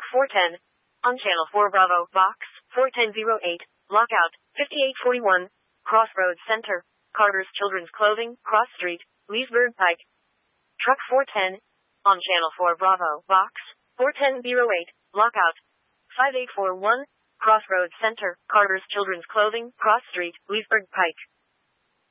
410. On Channel 4 Bravo, Box 41008. Lockout 5841. Crossroads Center. Carter's Children's Clothing, Cross Street, Leesburg Pike. Truck 410. On Channel 4 Bravo, Box 41008. Lockout 5841. Crossroads Center. Carter's Children's Clothing, Cross Street, Leesburg Pike.